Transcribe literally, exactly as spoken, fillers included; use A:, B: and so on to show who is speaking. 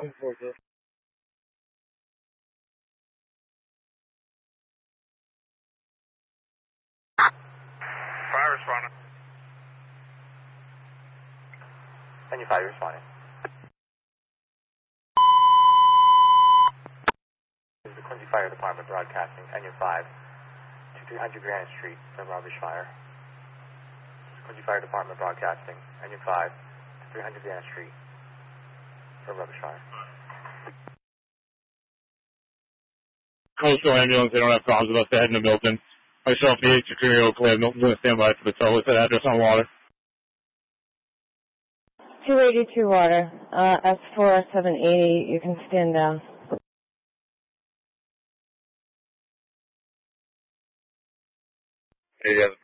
A: Fire responding.
B: Engine five responding. This is the Quincy Fire Department broadcasting. Engine five to three hundred Granite Street for rubbish fire. This is Quincy Fire Department broadcasting. Engine five to three hundred Granite Street for rubbish fire.
C: Coastal ambulance, they don't have problems with us. They're heading to Milton. Myself, the eight Superior Oak Cliff. Milton's going to stand by for the tow. What's that address on water?
D: two eighty-two water. Uh, S four seven eighty. You can stand down.
C: Hey, yeah.